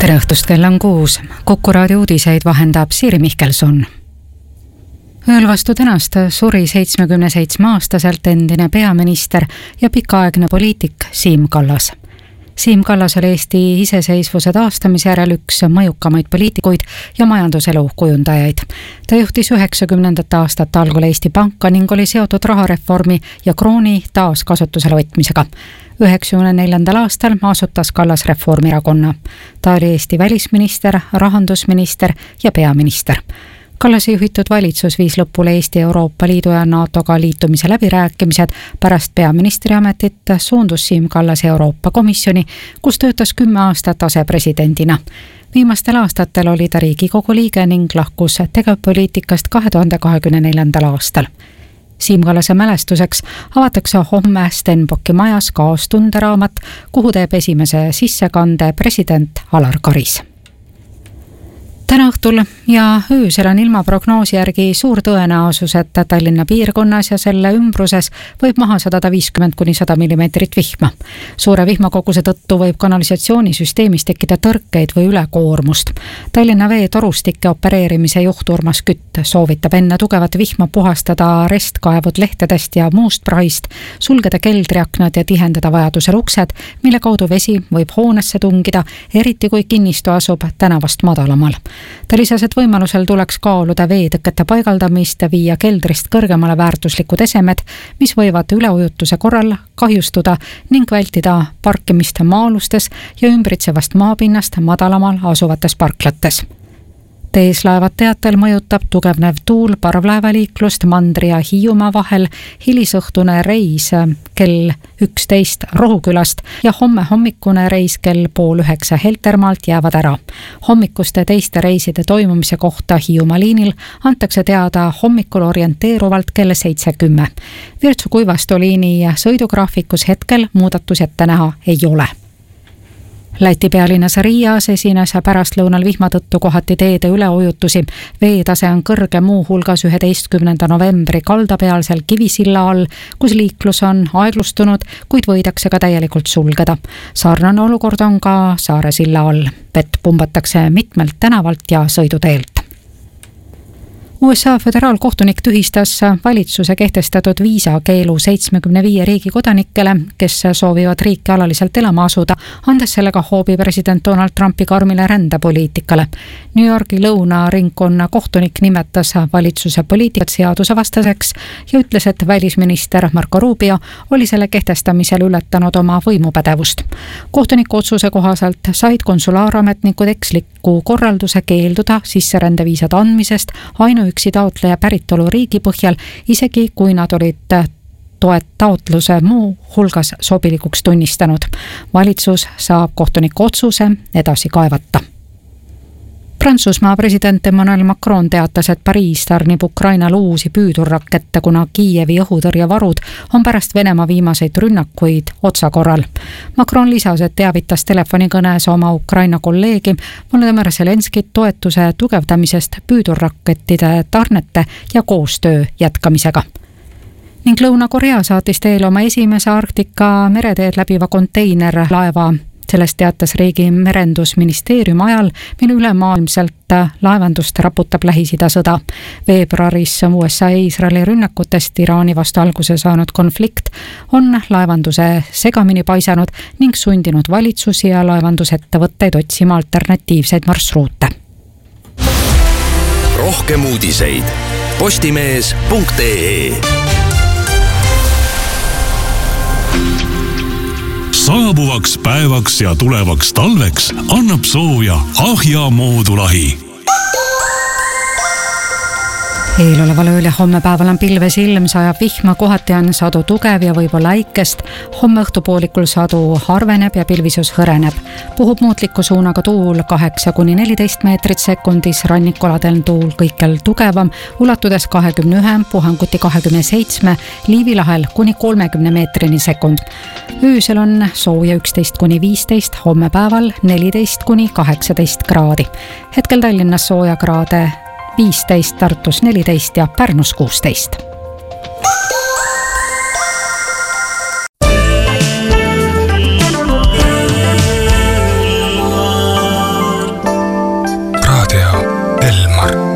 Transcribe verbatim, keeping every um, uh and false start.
Tere õhtust, kell on kuus. Kuku raadio uudiseid vahendab Siiri Mihkelson. Ööl vastu tänast suri seitsmekümne seitsme aastaselt endine peaminister ja pikaaegne poliitik Siim Kallas. Siim Kallas oli Eesti iseseisvuse taastamise järel üks mõjukamaid poliitikuid ja majanduselu kujundajaid. Ta juhtis üheksakümnendate aastate algul Eesti Panka ning oli seotud rahareformi ja krooni taaskasutusele võtmisega. üheksakümne neljandal aastal asutas Kallas Reformierakonna. Ta oli Eesti välisminister, rahandusminister ja peaminister. Kallase juhitud valitsus viis lõpule Eesti Euroopa Liidu ja NATOga liitumise läbirääkimised. Pärast peaministri ametit suundus Siim Kallas Euroopa Komisjoni, kus töötas kümme aastat asepresidendina. Viimastel aastatel oli ta Riigikogu liige ning lahkus tegevpoliitikast kahe tuhande kahekümne neljandal aastal. Siim Kallase mälestuseks avatakse homme Stenbocki majas kaastunderaamat, kuhu teeb esimese sissekande president Alar Karis. Täna õhtul ja öösel on ilmaprognoosi järgi suur tõenäosus, et Tallinna piirkonnas ja selle ümbruses võib maha sada viiskümmend kuni sada millimeetrit vihma. Suure vihmakoguse tõttu võib kanalisatsioonisüsteemis tekkida tõrkeid või ülekoormust. Tallinna veetorustike opereerimise juht Urmas Kütt soovitab enne tugevat vihma puhastada restkaevud lehtedest ja muust prahist, sulgeda keldriaknad ja tihendada vajadusel uksed, mille kaudu vesi võib hoonesse tungida, eriti kui kinnistu asub tänavast madalamal. Ta lisas, et võimalusel tuleks kaaluda veetõkete paigaldamist, viia keldrist kõrgemale väärtuslikud esemed, mis võivad üleujutuse korral kahjustuda ning vältida parkimist maa-alustes ja ümbritsevast maapinnast madalamal asuvates parklates. Teeslaevad teatel mõjutab tugevnev tuul parvlaevaliiklust Mandri ja Hiiumaa vahel, hilisõhtune reis kell üksteist Rohukülast ja homme hommikune reis kell pool üheksa Heltermaalt jäävad ära. Hommikuste teiste reiside toimumise kohta Hiiumaa liinil antakse teada hommikul orienteeruvalt kell seitse kümme. Virtsu-Kuivastu liini sõidugraafikus hetkel muudatus ette näha ei ole. Läti pealinnas Riias esines pärastlõunal vihma tõttu kohati teede üleujutusi. Veetase on kõrge muu hulgas üheteistkümnenda novembri kaldapealsel Kivisilla all, kus liiklus on aeglustunud, kuid võidakse ka täielikult sulgeda. Sarnane olukord on ka Saare silla all. Vett pumbatakse mitmelt tänavalt ja sõiduteelt. U S A föderaalkohtunik tühistas valitsuse kehtestatud viisakeelu seitsmekümne viie riigi kodanikele, kes soovivad riiki alaliselt elama asuda, andes sellega hoobi president Donald Trumpi karmile rändepoliitikale. New Yorgi lõunaringkonna kohtunik nimetas valitsuse poliitikat seadusevastaseks ja ütles, et välisminister Marco Rubio oli selle kehtestamisel ületanud oma võimupädevust. Kohtuniku otsuse kohaselt said konsulaarametnikud eksliku korralduse keelduda sisserändeviisade andmisest ainu üksi taotleja päritolu riigi põhjal, isegi kui nad olid toet taotluse muu hulgas sobilikuks tunnistanud. Valitsus saab kohtuniku otsuse edasi kaevata. Prantsusmaa president Emmanuel Macron teatas, et Pariis tarnib Ukrainale uusi püüdurrakette, kuna Kiievi õhutõrjevarud on pärast Venemaa viimaseid rünnakuid otsakorral. Macron lisas, et teavitas telefonikõnes oma Ukraina kolleegi Volodymyr Zelenskit toetuse tugevdamisest püüdurrakettide tarnete ja koostöö jätkamisega. Ning Lõuna-Korea saatis teele oma esimese Arktika mereteed läbiva konteinerlaeva. Sellest teatas riigi merendusministeerium ajal, mille ülemaailmselt laevandust raputab Lähis-Ida sõda. Veebruaris U S A ja Iisraeli rünnakutest Iraani vastu alguse saanud konflikt on laevanduse segamini paisanud ning sundinud valitsusi ja laevandusettevõtteid otsima alternatiivseid marsruute. Rohkem uudiseid postimees punkt ee. Saabuvaks päevaks ja tulevaks talveks annab sooja Ahja moodulahi. Eeloleval ööl ja homme päeval on pilves ilm, sajab vihma, kohati on sadu tugev ja võib-olla äikest. Homme õhtupoolikul sadu harveneb ja pilvisus hõreneb. Puhub muutliku suunaga tuul kaheksa kuni neliteist meetrit sekundis, rannikuladel tuul kõikjal tugevam, ulatudes kahekümne ühe, puhanguti kahekümne seitsme, Liivilahel kuni kolmekümne meetrini sekund. Öösel on sooja üksteist kuni viisteist, homme päeval neliteist kuni kaheksateist kraadi. Hetkel Tallinnas sooja kraade viisteist, Tartus neliteist ja Pärnus kuusteist. Saar.